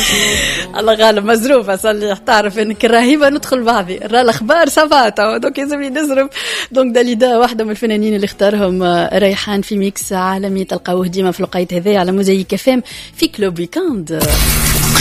الله غالب مزروفة صلي تعرف انك الرهيبة ندخل بعضي راه الاخبار سافاتا دونك يلزمني نزرب دونك داليدا واحدة من الفنانين اللي اختارهم ريحان في ميكس عالمي تلقاوه ديما في الوقيت هذا على موزايك FM في كلوب ويكاند.